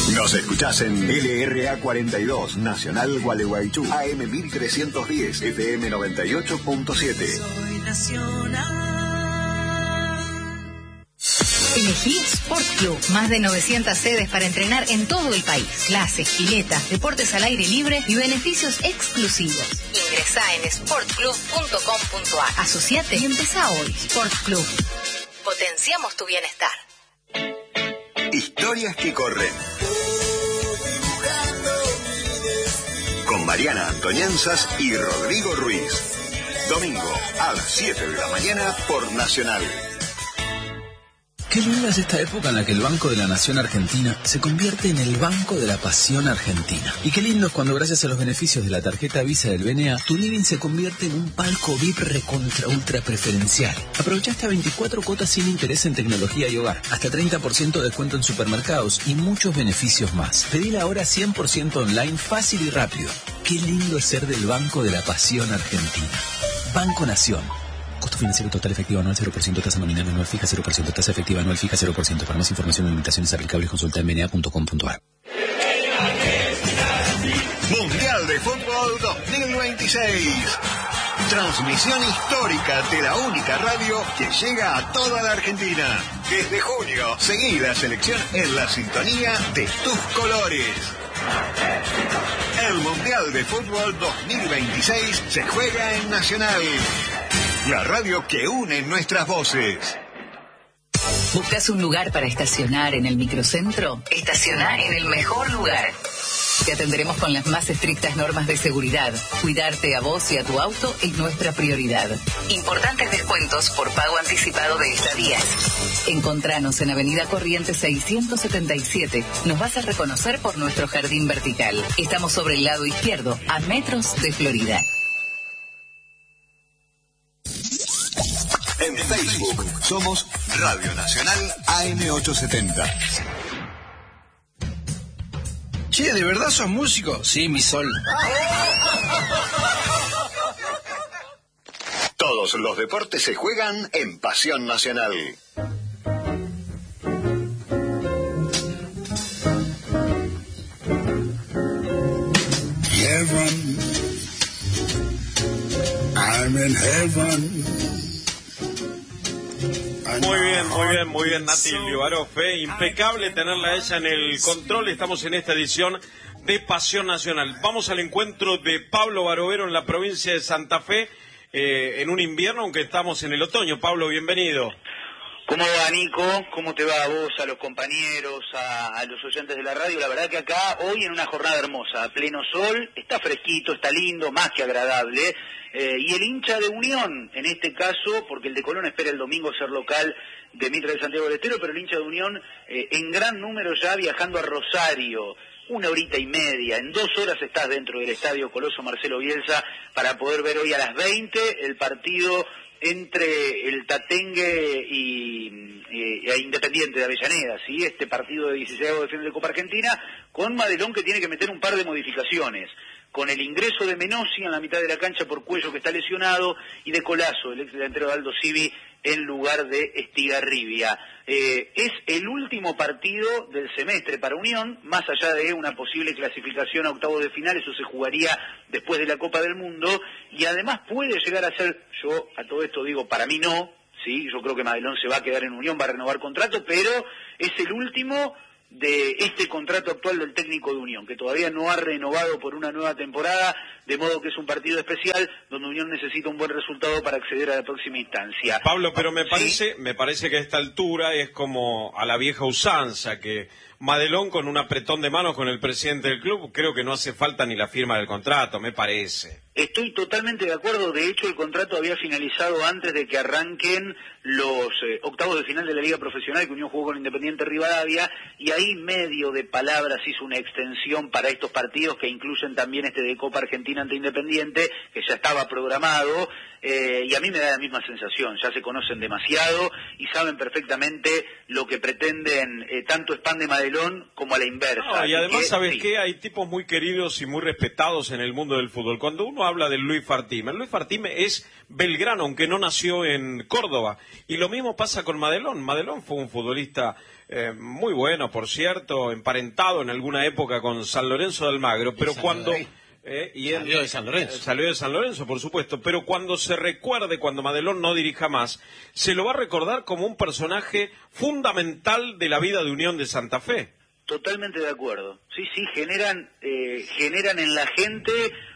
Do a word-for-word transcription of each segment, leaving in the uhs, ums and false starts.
Nos escuchás en L R A cuarenta y dos, Nacional Gualeguaychú, A M mil trescientos diez, F M noventa y ocho punto siete. Soy nacional. Elegí Sport Club, más de novecientas sedes para entrenar en todo el país. Clases, piletas, deportes al aire libre y beneficios exclusivos. Ingresá en sport club punto com punto a r. Asociate y empezá hoy. Sport Club. Potenciamos tu bienestar. Historias que corren. Con Mariana Antonianzas y Rodrigo Ruiz. Domingo a las siete de la mañana por Nacional. Qué linda es esta época en la que el Banco de la Nación Argentina se convierte en el Banco de la Pasión Argentina. Y qué lindo es cuando, gracias a los beneficios de la tarjeta Visa del B N A, tu living se convierte en un palco V I P recontra ultra preferencial. Aprovecha hasta veinticuatro cuotas sin interés en tecnología y hogar, hasta treinta por ciento de descuento en supermercados y muchos beneficios más. Pedila ahora cien por ciento online, fácil y rápido. Qué lindo es ser del Banco de la Pasión Argentina. Banco Nación. Costo financiero total efectivo anual cero por ciento, tasa nominal anual fija cero por ciento, tasa efectiva anual fija cero por ciento. Para más información y limitaciones aplicables consulta en b n a punto com punto a r. Mundial de Fútbol dos mil veintiséis. Transmisión histórica de la única radio que llega a toda la Argentina. Desde junio, seguí la selección en la sintonía de tus colores. El Mundial de Fútbol dos mil veintiséis se juega en Nacional. La radio que une nuestras voces. ¿Buscas un lugar para estacionar en el microcentro? Estaciona en el mejor lugar. Te atenderemos con las más estrictas normas de seguridad. Cuidarte a vos y a tu auto es nuestra prioridad. Importantes descuentos por pago anticipado de estadías. Encontranos en Avenida Corrientes seiscientos setenta y siete. Nos vas a reconocer por nuestro jardín vertical. Estamos sobre el lado izquierdo, a metros de Florida. En Facebook somos Radio Nacional A M ochocientos setenta. Che, ¿de verdad sos músico? Sí, mi sol. Todos los deportes se juegan en Pasión Nacional. Heaven, I'm in heaven. Muy bien, muy bien, muy bien, Nati Libarofe. Impecable tenerla a ella en el control. Estamos en esta edición de Pasión Nacional. Vamos al encuentro de Pablo Barovero en la provincia de Santa Fe, eh, en un invierno, aunque estamos en el otoño. Pablo, bienvenido. ¿Cómo va, Nico? ¿Cómo te va a vos, a los compañeros, a, a los oyentes de la radio? La verdad que acá, hoy en una jornada hermosa, a pleno sol, está fresquito, está lindo, más que agradable. Eh, y el hincha de Unión, en este caso, porque el de Colón espera el domingo ser local de Mitra de Santiago del Estero, pero el hincha de Unión eh, en gran número ya viajando a Rosario, una horita y media, en dos horas estás dentro del Estadio Coloso Marcelo Bielsa para poder ver hoy a las veinte el partido entre el Tatengue y, y, e Independiente de Avellaneda, ¿sí? Este partido de dieciséis de final de Copa Argentina, con Madelón que tiene que meter un par de modificaciones, con el ingreso de Menossi en la mitad de la cancha por Cuello, que está lesionado, y de Colazo, el ex delantero de Aldo Civi, en lugar de Estigarribia. Eh, es el último partido del semestre para Unión, más allá de una posible clasificación a octavos de final, eso se jugaría después de la Copa del Mundo, y además puede llegar a ser, yo a todo esto digo, para mí no, sí, yo creo que Madelón se va a quedar en Unión, va a renovar contrato, pero es el último de este contrato actual del técnico de Unión, que todavía no ha renovado por una nueva temporada, de modo que es un partido especial donde Unión necesita un buen resultado para acceder a la próxima instancia. Pablo, pero me parece, ¿sí? me parece que a esta altura es como a la vieja usanza, que Madelón con un apretón de manos con el presidente del club, creo que no hace falta ni la firma del contrato, me parece. Estoy totalmente de acuerdo, de hecho el contrato había finalizado antes de que arranquen los eh, octavos de final de la Liga Profesional, que Unión jugó con Independiente Rivadavia, y ahí medio de palabras hizo una extensión para estos partidos que incluyen también este de Copa Argentina ante Independiente, que ya estaba programado, eh, y a mí me da la misma sensación, ya se conocen demasiado y saben perfectamente lo que pretenden eh, tanto Span de Madelón como a la inversa. No, y además, que, ¿sabes sí. qué? Hay tipos muy queridos y muy respetados en el mundo del fútbol. Cuando uno habla de Luis Fartime, Luis Fartime es belgrano, aunque no nació en Córdoba. Y lo mismo pasa con Madelón. Madelón fue un futbolista eh, muy bueno, por cierto, emparentado en alguna época con San Lorenzo de Almagro, pero cuando... Eh, y él, salió de San Lorenzo. Eh, salió de San Lorenzo, por supuesto, pero cuando se recuerde, cuando Madelón no dirija más, se lo va a recordar como un personaje fundamental de la vida de Unión de Santa Fe. Totalmente de acuerdo. Sí, sí, generan, eh, generan en la gente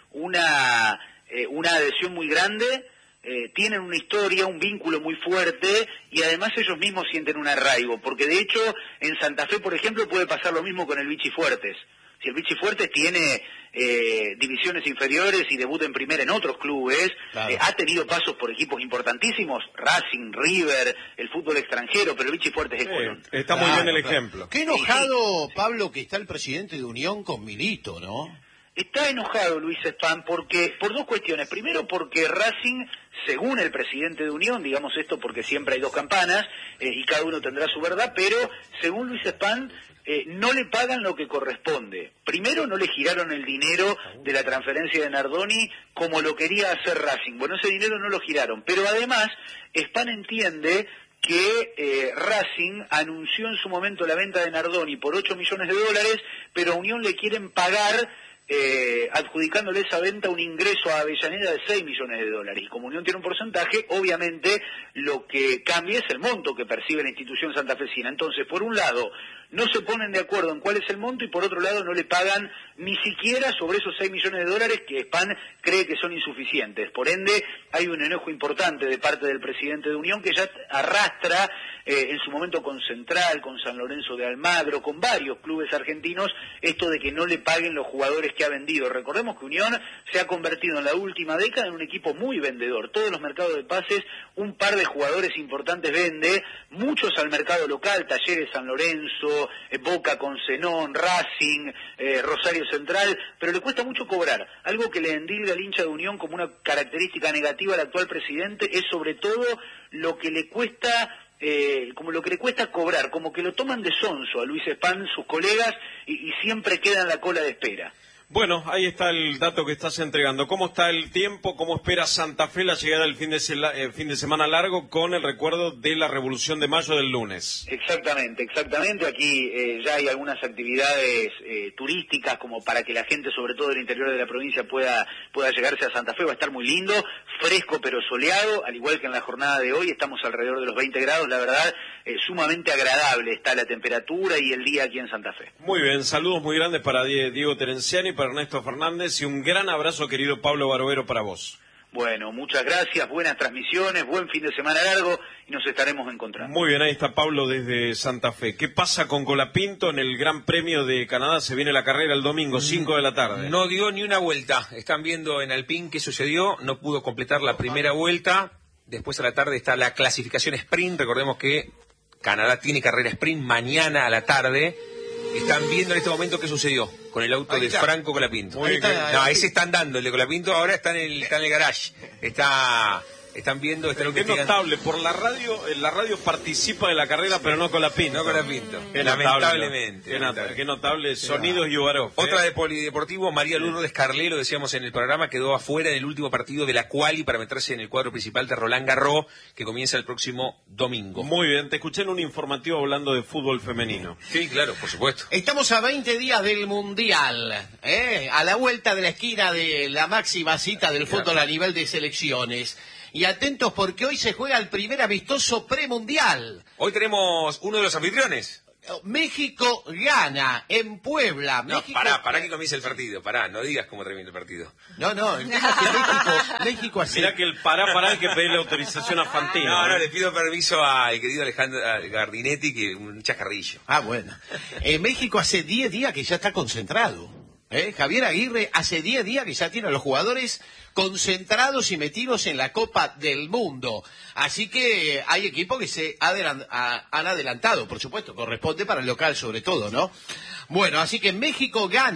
una, eh, una adhesión muy grande, eh, tienen una historia, un vínculo muy fuerte y además ellos mismos sienten un arraigo, porque de hecho en Santa Fe, por ejemplo, puede pasar lo mismo con el Vichy Fuertes. Si el Vichy Fuertes tiene eh, divisiones inferiores y debuta en primera en otros clubes, claro. eh, ha tenido pasos por equipos importantísimos, Racing, River, el fútbol extranjero, pero el Vichy Fuertes es Colón. Eh, está muy claro, bien el claro. ejemplo. Qué enojado, Pablo, que está el presidente de Unión con Milito, ¿no? Está enojado Luis Span porque por dos cuestiones. Primero porque Racing, según el presidente de Unión, digamos esto porque siempre hay dos campanas eh, y cada uno tendrá su verdad, pero según Luis Span eh, no le pagan lo que corresponde. Primero no le giraron el dinero de la transferencia de Nardoni como lo quería hacer Racing. Bueno, ese dinero no lo giraron, pero además Span entiende que eh, Racing anunció en su momento la venta de Nardoni por ocho millones de dólares, pero a Unión le quieren pagar Eh, adjudicándole esa venta un ingreso a Avellaneda de seis millones de dólares. Y como Unión tiene un porcentaje, obviamente lo que cambia es el monto que percibe la institución santafesina. Entonces, por un lado, no se ponen de acuerdo en cuál es el monto y por otro lado no le pagan ni siquiera sobre esos seis millones de dólares que Span cree que son insuficientes. Por ende, hay un enojo importante de parte del presidente de Unión que ya arrastra eh, en su momento con Central, con San Lorenzo de Almagro, con varios clubes argentinos, esto de que no le paguen los jugadores que ha vendido. Recordemos que Unión se ha convertido en la última década en un equipo muy vendedor. Todos los mercados de pases, un par de jugadores importantes vende, muchos al mercado local, Talleres San Lorenzo, eh, Boca con Zenón, Racing, eh, Rosario Central, pero le cuesta mucho cobrar. Algo que le endilga al hincha de Unión como una característica negativa al actual presidente es sobre todo lo que le cuesta Eh, como lo que le cuesta cobrar, como que lo toman de sonso a Luis Span, sus colegas, y, y siempre queda en la cola de espera. Bueno, ahí está el dato que estás entregando. ¿Cómo está el tiempo? ¿Cómo espera Santa Fe la llegada del fin de, eh, fin de semana largo con el recuerdo de la Revolución de Mayo del lunes? Exactamente, exactamente. Aquí eh, ya hay algunas actividades eh, turísticas como para que la gente, sobre todo del interior de la provincia, pueda, pueda llegarse a Santa Fe. Va a estar muy lindo, fresco pero soleado, al igual que en la jornada de hoy. Estamos alrededor de los veinte grados, la verdad, eh, sumamente agradable está la temperatura y el día aquí en Santa Fe. Muy bien, saludos muy grandes para Diego Terenciani, para Ernesto Fernández y un gran abrazo, querido Pablo Barovero, para vos. Bueno, muchas gracias, buenas transmisiones, buen fin de semana largo y nos estaremos encontrando. Muy bien, ahí está Pablo desde Santa Fe. ¿Qué pasa con Colapinto en el Gran Premio de Canadá? Se viene la carrera el domingo, cinco de la tarde. No dio ni una vuelta. Están viendo en Alpine qué sucedió. No pudo completar la primera vuelta. Después a la tarde está la clasificación sprint. Recordemos que Canadá tiene carrera sprint mañana a la tarde. Están viendo en este momento qué sucedió con el auto de Franco Colapinto. Muy bien, no, ahí se están dando. El de Colapinto ahora está en el, está en el garage. Está, están viendo... Está Qué notable. Por la radio, la radio participa de la carrera, pero no Colapinto. No Colapinto. Qué Lamentablemente. Qué notable. Qué notable. Sonidos y Ubarov. ¿eh? Otra de polideportivo, María Lourdes Carlé, lo decíamos en el programa, quedó afuera en el último partido de la quali para meterse en el cuadro principal de Roland Garros, que comienza el próximo domingo. Muy bien, te escuché en un informativo hablando de fútbol femenino. Sí, claro, por supuesto. Estamos a veinte días del Mundial, ¿eh? A la vuelta de la esquina de la máxima cita del fútbol a nivel de selecciones. Y atentos porque hoy se juega el primer amistoso premundial. Hoy tenemos uno de los anfitriones. México gana en Puebla. No, México... pará, pará que comience el partido. Pará, no digas cómo termina el partido. No, no, el tema es que México, México hace... Mirá que el pará, pará hay que pedirle autorización a Fantino. No, no, ¿eh? le pido permiso al querido Alejandro Gardinetti, que un chascarrillo. Ah, bueno. Eh, México hace diez días que ya está concentrado. ¿eh? Javier Aguirre hace diez días que ya tiene a los jugadores concentrados y metidos en la Copa del Mundo. Así que hay equipos que se adelan- a- han adelantado, por supuesto, corresponde para el local sobre todo, ¿no? Bueno, así que México gana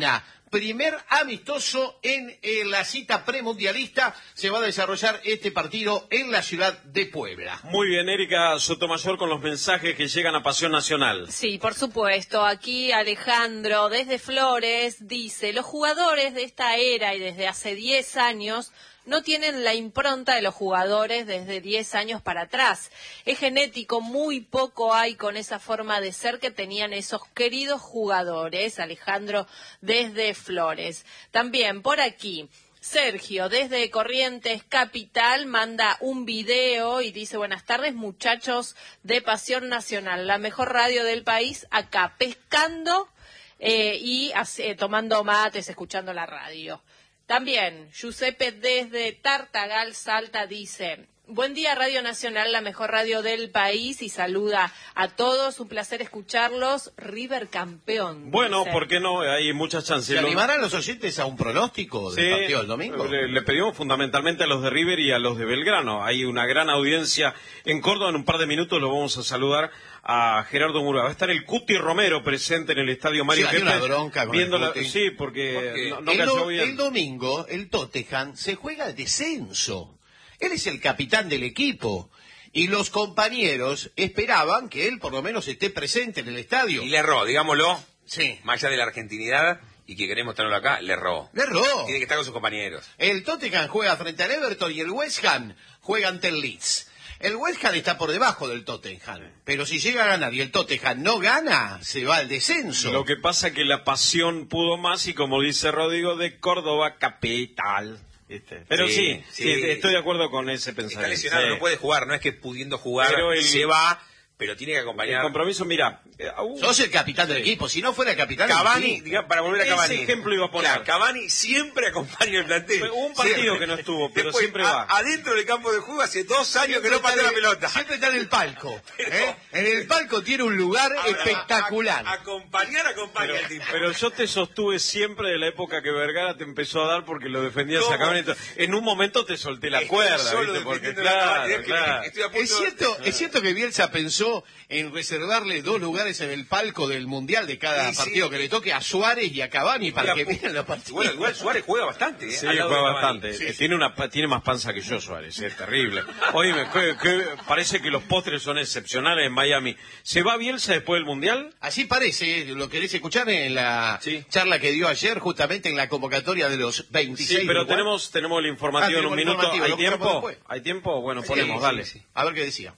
primer amistoso en, en la cita premundialista. Se va a desarrollar este partido en la ciudad de Puebla. Muy bien, Erika Sotomayor, con los mensajes que llegan a Pasión Nacional. Sí, por supuesto. Aquí Alejandro, desde Flores, dice: los jugadores de esta era y desde hace diez años no tienen la impronta de los jugadores desde diez años para atrás. Es genético, muy poco hay con esa forma de ser que tenían esos queridos jugadores. Alejandro, desde Flores. También por aquí, Sergio, desde Corrientes Capital, manda un video y dice: buenas tardes, muchachos de Pasión Nacional, la mejor radio del país, acá pescando eh, y hace, tomando mates, escuchando la radio. También, Giuseppe desde Tartagal, Salta, dice: buen día, Radio Nacional, la mejor radio del país, y saluda a todos, un placer escucharlos, River campeón. Bueno, dice. ¿por qué no? Hay muchas chances. ¿Se animarán los oyentes a un pronóstico del Sí, partido del domingo? Le, le pedimos fundamentalmente a los de River y a los de Belgrano. Hay una gran audiencia en Córdoba. En un par de minutos lo vamos a saludar a Gerardo Murúa. Va a estar el Cuti Romero presente en el estadio Mario Sí, hay Kempes. una bronca con viendo el la- Cuti. Sí, porque Porque no, no el, cayó do- bien. el domingo, el Tottenham se juega el descenso. Él es el capitán del equipo. Y los compañeros esperaban que él por lo menos esté presente en el estadio. Y le erró, digámoslo. Sí. Más allá de la argentinidad y que queremos tenerlo acá, le erró. Le erró. Tiene que estar con sus compañeros. El Tottenham juega frente al Everton y el West Ham juega ante el Leeds. El West Ham está por debajo del Tottenham. Pero si llega a ganar y el Tottenham no gana, se va al descenso. Lo que pasa que la pasión pudo más y, como dice Rodrigo, de Córdoba capital. ¿Viste? Pero sí, Sí, sí, sí. estoy de acuerdo con ese Está pensamiento. lesionado, Sí. no puede jugar, no es que pudiendo jugar Pero el- se va, pero tiene que El acompañar. compromiso, mira, eh, uh, Sos el capitán del equipo. Si no fuera el capitán Cavani, del equipo. diga, para volver a Ese Cavani. ejemplo iba a poner. Claro, Cavani siempre acompaña el plantel. Fue un partido Siempre. que no estuvo, pero Después, siempre a- va. Adentro del campo de juego hace dos años que no Siempre patea está la en- pelota. Siempre está en el palco. Pero- ¿eh? En el palco tiene un lugar Ahora, espectacular. a- a- acompañar, acompaña Pero, el tipo. pero yo te sostuve siempre de la época que Vergara te empezó a dar porque lo defendías ¿Cómo? a Cavani. En un momento te solté la Estoy cuerda, solo ¿viste? Porque defendiendo la Cavani, claro, es que claro. estoy a punto Es cierto, es cierto que Bielsa pensó en reservarle dos lugares en el palco del Mundial de cada Sí, sí. partido que le toque a Suárez y a Cavani para que Mira, vean los partidos. Igual, igual Suárez juega bastante, ¿eh? Sí, Al lado de juega Cavani. bastante. Sí, Eh, sí. Tiene una pa- tiene más panza que yo, Suárez. Es terrible. Oye, que, que parece que los postres son excepcionales en Miami. ¿Se va Bielsa después del Mundial? Así parece, lo querés escuchar en la Sí. charla que dio ayer justamente en la convocatoria de los veintiséis. Sí, pero Uruguay. tenemos tenemos el informativo Ah, en un tenemos el minuto. informativo, ¿Hay lo escuchamos tiempo? después. ¿Hay tiempo? Bueno, Sí, ponemos, sí, dale. sí. A ver qué decía.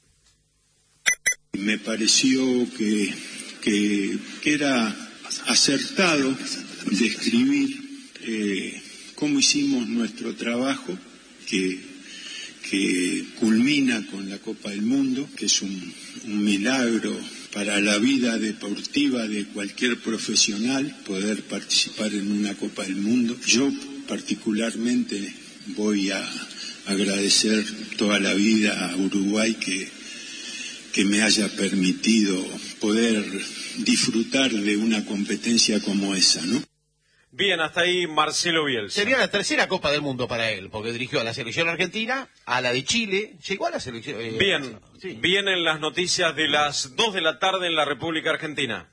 Me pareció que, que, que era acertado describir eh, cómo hicimos nuestro trabajo, que, que culmina con la Copa del Mundo, que es un, un milagro para la vida deportiva de cualquier profesional poder participar en una Copa del Mundo. Yo particularmente voy a agradecer toda la vida a Uruguay que que me haya permitido poder disfrutar de una competencia como esa, ¿no? Bien, hasta ahí Marcelo Bielsa. Sería la tercera Copa del Mundo para él, porque dirigió a la selección argentina, a la de Chile, llegó a la selección... eh, Bien, sí. vienen las noticias de las dos de la tarde en la República Argentina.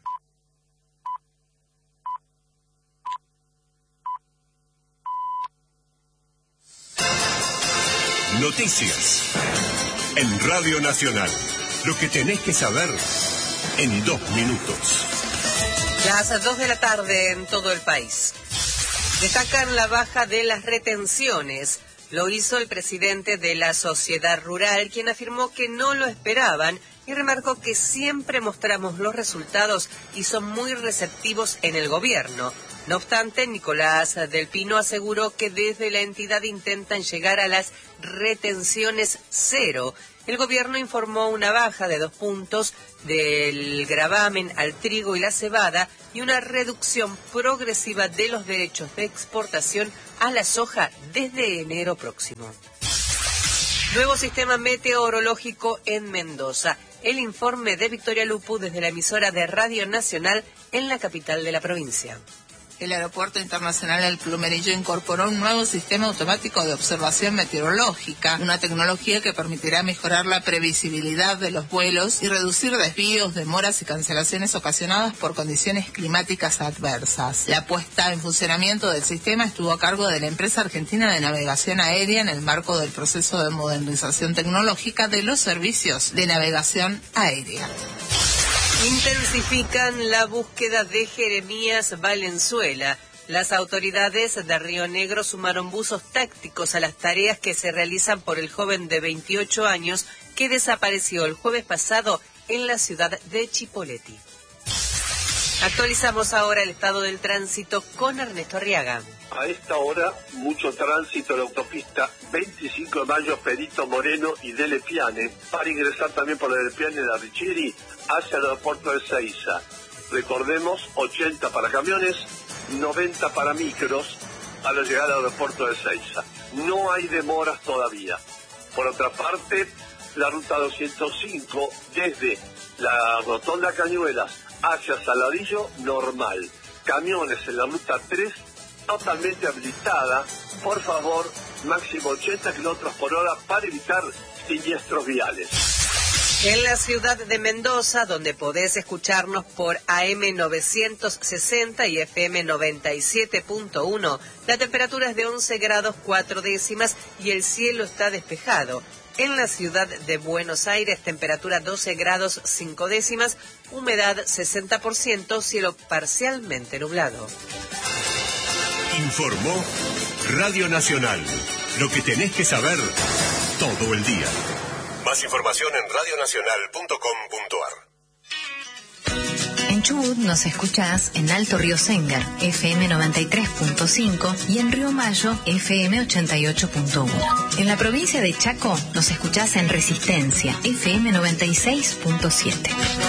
Noticias. En Radio Nacional. Lo que tenés que saber en dos minutos. Las dos de la tarde en todo el país. Destacan la baja de las retenciones. Lo hizo el presidente de la Sociedad Rural, quien afirmó que no lo esperaban y remarcó que siempre mostramos los resultados y son muy receptivos en el gobierno. No obstante, Nicolás del Pino aseguró que desde la entidad intentan llegar a las retenciones cero. El gobierno informó una baja de dos puntos del gravamen al trigo y la cebada y una reducción progresiva de los derechos de exportación a la soja desde enero próximo. Nuevo sistema meteorológico en Mendoza. El informe de Victoria Lupu desde la emisora de Radio Nacional en la capital de la provincia. El Aeropuerto Internacional El Plumerillo incorporó un nuevo sistema automático de observación meteorológica, una tecnología que permitirá mejorar la previsibilidad de los vuelos y reducir desvíos, demoras y cancelaciones ocasionadas por condiciones climáticas adversas. La puesta en funcionamiento del sistema estuvo a cargo de la empresa argentina de navegación aérea en el marco del proceso de modernización tecnológica de los servicios de navegación aérea. Intensifican la búsqueda de Jeremías Valenzuela. Las autoridades de Río Negro sumaron buzos tácticos a las tareas que se realizan por el joven de veintiocho años que desapareció el jueves pasado en la ciudad de Chipoleti. Actualizamos ahora el estado del tránsito con Ernesto Arriaga. A esta hora, mucho tránsito en la autopista veinticinco de mayo, Perito Moreno y Dele Piane, para ingresar también por Dele Piane de la Richiri hacia el aeropuerto de Ezeiza. Recordemos, ochenta para camiones, noventa para micros a la llegada al aeropuerto de Ezeiza. No hay demoras todavía. Por otra parte, la ruta doscientos cinco desde la rotonda Cañuelas hacia Saladillo, normal. Camiones en la ruta tres, totalmente habilitada. Por favor, máximo ochenta kilómetros por hora para evitar siniestros viales. En la ciudad de Mendoza, donde podés escucharnos por A M novecientos sesenta y F M noventa y siete punto uno, la temperatura es de once grados cuatro décimas y el cielo está despejado. En la ciudad de Buenos Aires, temperatura doce grados cinco décimas, humedad sesenta por ciento, cielo parcialmente nublado. Informó Radio Nacional. Lo que tenés que saber todo el día. Más información en radio nacional punto com punto a r. En Chubut nos escuchás en Alto Río Sengar, F M noventa y tres punto cinco, y en Río Mayo, F M ochenta y ocho punto uno. En la provincia de Chaco nos escuchás en Resistencia, F M noventa y seis punto siete.